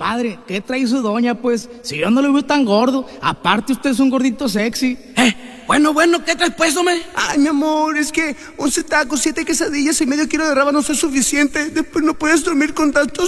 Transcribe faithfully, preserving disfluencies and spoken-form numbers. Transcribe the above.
Compadre, ¿qué trae su doña, pues? Si yo no lo veo tan gordo. Aparte, usted es un gordito sexy. Eh, bueno, bueno, ¿qué traes pues, hombre? Ay, mi amor, es que once tacos, siete quesadillas y medio kilo de rábano no es suficiente. Después no puedes dormir con tantos